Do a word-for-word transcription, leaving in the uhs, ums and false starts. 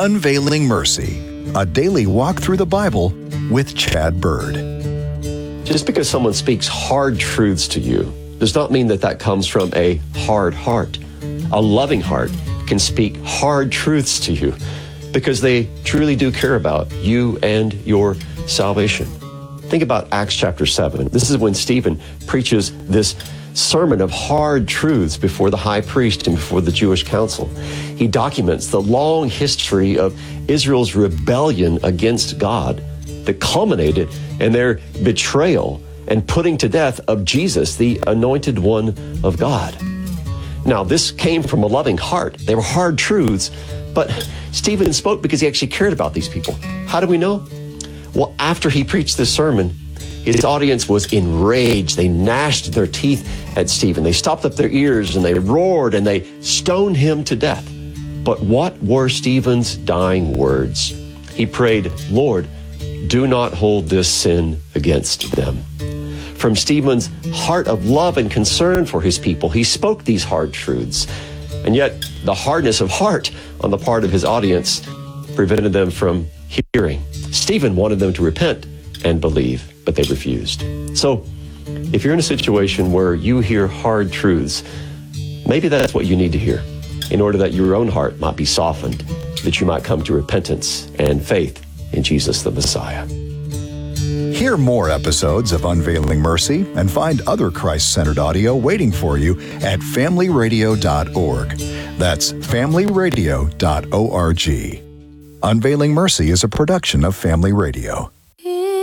Unveiling Mercy, a daily walk through the Bible with Chad Bird. Just because someone speaks hard truths to you does not mean that that comes from a hard heart. A loving heart can speak hard truths to you because they truly do care about you and your salvation. Think about Acts chapter seven. This is when Stephen preaches this sermon of hard truths before the high priest and before the Jewish council. He documents the long history of Israel's rebellion against God that culminated in their betrayal and putting to death of Jesus, the anointed one of God. Now, this came from a loving heart. They were hard truths, but Stephen spoke because he actually cared about these people. How do we know? Well, after he preached this sermon, his audience was enraged. They gnashed their teeth at Stephen. They stopped up their ears and they roared and they stoned him to death. But what were Stephen's dying words? He prayed, "Lord, do not hold this sin against them." From Stephen's heart of love and concern for his people, he spoke these hard truths. And yet the hardness of heart on the part of his audience prevented them from hearing. Stephen wanted them to repent and believe, but they refused. So if you're in a situation where you hear hard truths, maybe that's what you need to hear in order that your own heart might be softened, that you might come to repentance and faith in Jesus the Messiah. Hear more episodes of Unveiling Mercy and find other Christ-centered audio waiting for you at family radio dot org. That's family radio dot org. Unveiling Mercy is a production of Family Radio.